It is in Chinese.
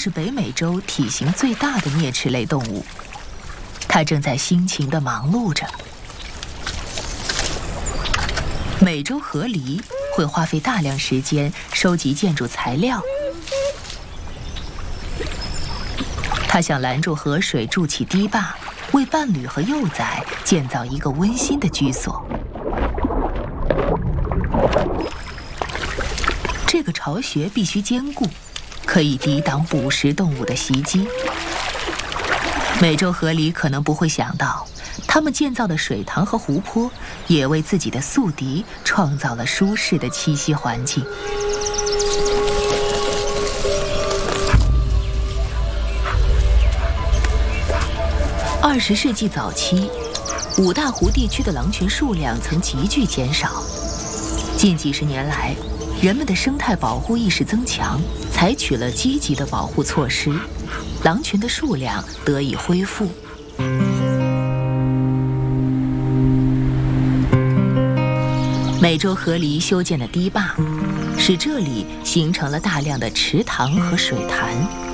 是北美洲体型最大的啮齿类动物，它正在辛勤地忙碌着。美洲河狸会花费大量时间收集建筑材料，它想拦住河水，筑起堤坝，为伴侣和幼崽建造一个温馨的居所。这个巢穴必须坚固，可以抵挡捕食动物的袭击。美洲河狸可能不会想到，他们建造的水塘和湖泊也为自己的宿敌创造了舒适的栖息环境。20世纪早期，五大湖地区的狼群数量曾急剧减少。近几十年来，人们的生态保护意识增强，采取了积极的保护措施，狼群的数量得以恢复。美洲河狸修建的堤坝，使这里形成了大量的池塘和水潭。